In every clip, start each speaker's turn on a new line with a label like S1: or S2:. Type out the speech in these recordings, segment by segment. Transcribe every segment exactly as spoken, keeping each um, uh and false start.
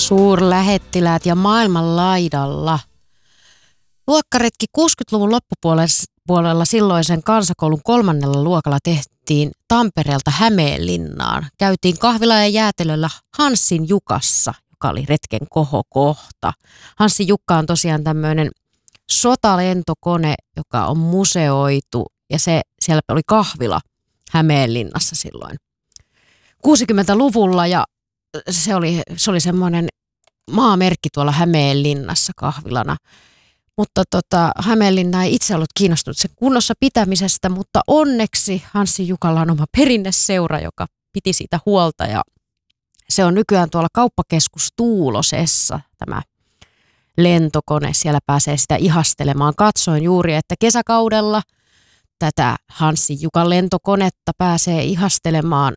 S1: Suurlähettiläät ja maailman laidalla. Luokkaretki kuusikymmentäluvun loppupuolella silloisen kansakoulun kolmannella luokalla tehtiin Tampereelta Hämeenlinnaan. Käytiin kahvila ja jäätelöllä Hanssin Jukassa, joka oli retken kohokohta. Hanssin Jukka on tosiaan tämmöinen sotalentokone, joka on museoitu, ja se, siellä oli kahvila Hämeenlinnassa silloin kuusikymmentäluvulla, ja se oli, se oli semmoinen maamerkki tuolla Hämeenlinnassa kahvilana. Mutta tota, Hämeenlinna ei itse ollut kiinnostunut sen kunnossa pitämisestä, mutta onneksi Hanssin Jukalla on oma perinneseura, joka piti siitä huolta, ja se on nykyään tuolla kauppakeskus Tuulosessa tämä lentokone. Siellä pääsee sitä ihastelemaan. Katsoin juuri, että kesäkaudella tätä Hanssin Jukan lentokonetta pääsee ihastelemaan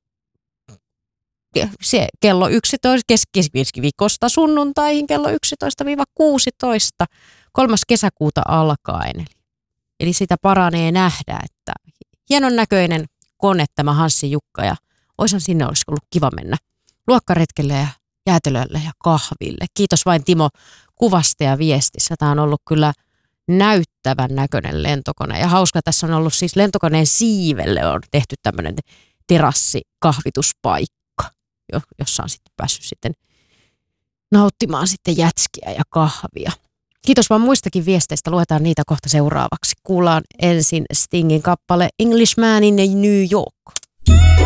S1: se kello yksitoista, keskiviikosta sunnuntaihin kello yksitoista kuusitoista, kolmas kesäkuuta alkaen. Eli, eli sitä paranee nähdä, että hienon näköinen kone tämä Hanssin Jukka, ja oisan sinne olisi ollut kiva mennä luokkaretkelle ja jäätelölle ja kahville. Kiitos vain Timo kuvasta ja viestissä. Tämä on ollut kyllä näyttävän näköinen lentokone, ja hauska tässä on ollut siis lentokoneen siivelle on tehty tämmöinen terassikahvituspaikka, jossa on sitten päässyt sitten nauttimaan sitten jätskiä ja kahvia. Kiitos vaan muistakin viesteistä, luetaan niitä kohta seuraavaksi. Kuullaan ensin Stingin kappale Englishman in New York.